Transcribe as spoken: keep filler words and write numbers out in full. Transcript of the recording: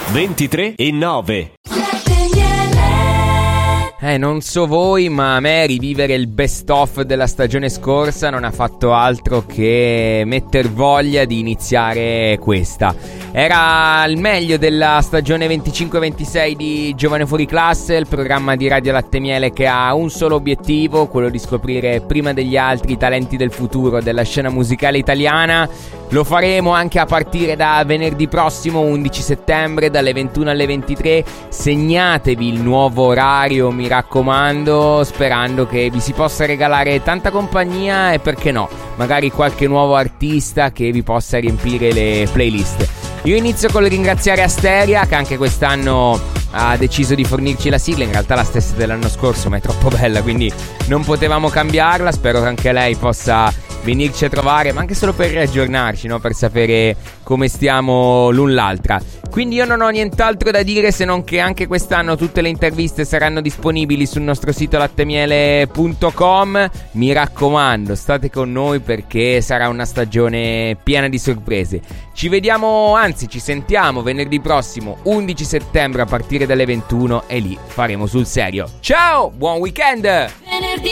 ventitré e nove. Eh, non so voi, ma a me rivivere il best of della stagione scorsa non ha fatto altro che metter voglia di iniziare questa. Era il meglio della stagione venticinque ventisei di Giovane Fuori Classe, il programma di Radio Latte Miele che ha un solo obiettivo, quello di scoprire prima degli altri i talenti del futuro della scena musicale italiana. Lo faremo anche a partire da venerdì prossimo, undici settembre, dalle ventuno alle ventitré. Segnatevi il nuovo orario, mi raccomando, sperando che vi si possa regalare tanta compagnia e, perché no, magari qualche nuovo artista che vi possa riempire le playlist. Io inizio con il ringraziare Asteria, che anche quest'anno ha deciso di fornirci la sigla, in realtà la stessa dell'anno scorso, ma è troppo bella, quindi non potevamo cambiarla. Spero che anche lei possa venirci a trovare, ma anche solo per aggiornarci, no? Per sapere come stiamo l'un l'altra. Quindi io non ho nient'altro da dire, se non che anche quest'anno tutte le interviste saranno disponibili sul nostro sito lattemiele punto com. Mi raccomando, state con noi perché sarà una stagione piena di sorprese. Ci vediamo, anzi ci sentiamo venerdì prossimo, undici settembre, a partire dalle ventuno, e lì faremo sul serio. Ciao, buon weekend! Venerdì